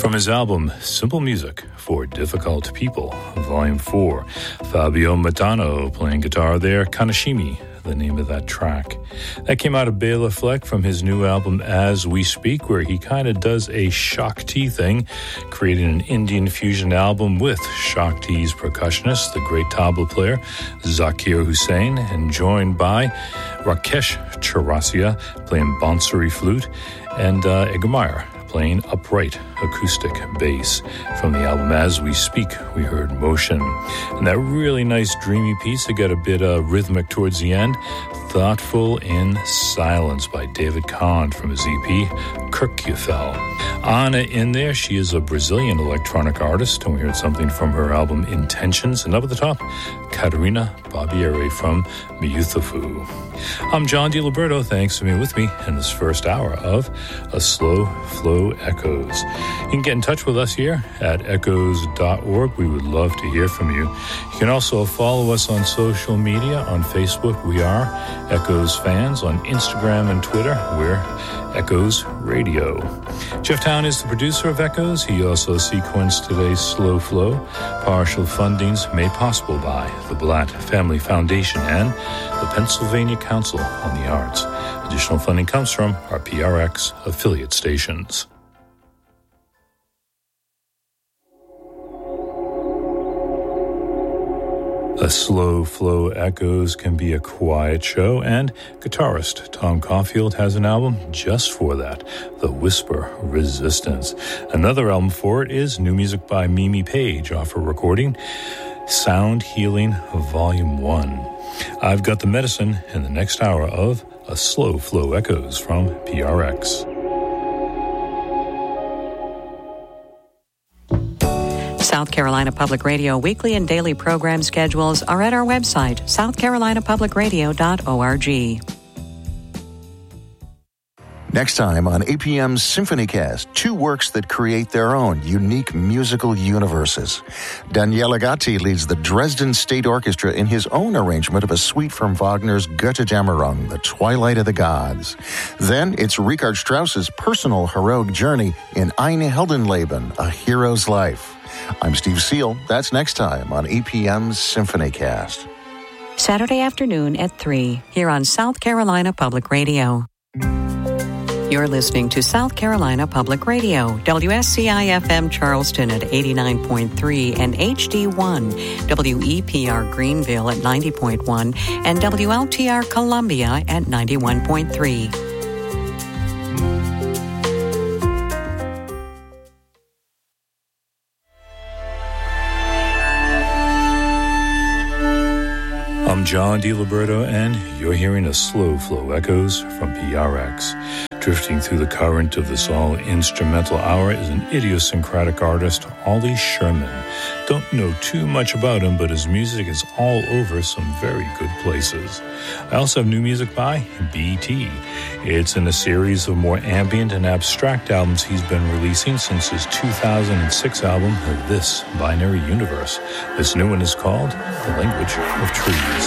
From his album Simple Music for Difficult People, Volume 4, Fabio Matano playing guitar there, Kanashimi, the name of that track. That came out of Bela Fleck from his new album As We Speak, where he kind of does a Shakti thing, creating an Indian fusion album with Shakti's percussionist, the great tabla player Zakir Hussain, and joined by Rakesh Chaurasia playing Bansuri flute, and Edgar Meyer playing upright acoustic bass. From the album As We Speak, we heard Motion. And that really nice dreamy piece that got a bit rhythmic towards the end, Thoughtful in Silence by David Kahn from his EP Kirkjufell. Anna in there, she is a Brazilian electronic artist, and we heard something from her album Intentions. And up at the top, Catarina Barbieri from Miyuthafu. I'm John DiLiberto. Thanks for being with me in this first hour of A Slow Flow Echoes. You can get in touch with us here at echoes.org. We would love to hear from you. You can also follow us on social media. On Facebook, we are Echoes Fans. On Instagram and Twitter, we're Echoes Radio. Jeff Town is the producer of Echoes. He also sequenced today's Slow Flow. Partial fundings made possible by the Blatt Family Foundation and the Pennsylvania Council on the Arts. Additional funding comes from our PRX affiliate stations. A Slow Flow Echoes can be a quiet show, and guitarist Tom Caulfield has an album just for that, The Whisper Resistance. Another album for it is new music by Mimi Page off her recording, Sound Healing Volume 1. I've got the medicine in the next hour of A Slow Flow Echoes from PRX. South Carolina Public Radio weekly and daily program schedules are at our website, southcarolinapublicradio.org. Next time on APM's SymphonyCast, two works that create their own unique musical universes. Daniele Gatti leads the Dresden State Orchestra in his own arrangement of a suite from Wagner's Götterdämmerung, The Twilight of the Gods. Then it's Richard Strauss's personal heroic journey in Ein Heldenleben, A Hero's Life. I'm Steve Seal. That's next time on APM's SymphonyCast. Saturday afternoon at 3 here on South Carolina Public Radio. You're listening to South Carolina Public Radio, WSCI-FM Charleston at 89.3 and HD1, WEPR Greenville at 90.1 and WLTR Columbia at 91.3. I'm John DiLiberto, and you're hearing A Slow Flow Echoes from PRX. Drifting through the current of this all-instrumental hour is an idiosyncratic artist, Ollie Sherman. Don't know too much about him, but his music is all over some very good places. I also have new music by B.T. It's in a series of more ambient and abstract albums he's been releasing since his 2006 album, This Binary Universe. This new one is called The Language of Trees.